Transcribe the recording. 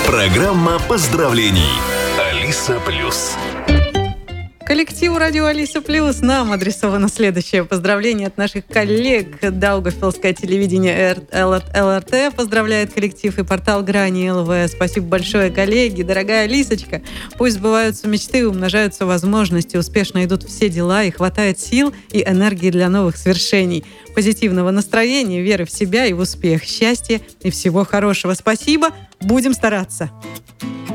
Программа поздравлений. Алиса Плюс. Коллективу радио Алиса Плюс нам адресовано следующее поздравление от наших коллег. Даугавпилское телевидение ЛРТ поздравляет коллектив и портал Грани ЛВ. Спасибо большое, коллеги. Дорогая Лисочка, пусть сбываются мечты, умножаются возможности, успешно идут все дела и хватает сил и энергии для новых свершений. Позитивного настроения, веры в себя и в успех, счастья и всего хорошего. Спасибо, будем стараться.